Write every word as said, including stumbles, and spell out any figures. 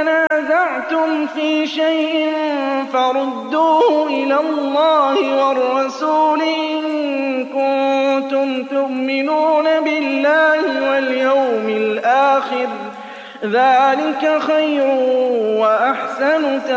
تَنَازَعْتُمْ فِي شَيْءٍ فَرُدُّوهُ إِلَى اللَّهِ وَالرَّسُولِ إِن كُنتُمْ تُؤْمِنُونَ بِاللَّهِ وَالْيَوْمِ الْآخِرِ ۚ ذَٰلِكَ خَيْرٌ وَأَحْسَنُ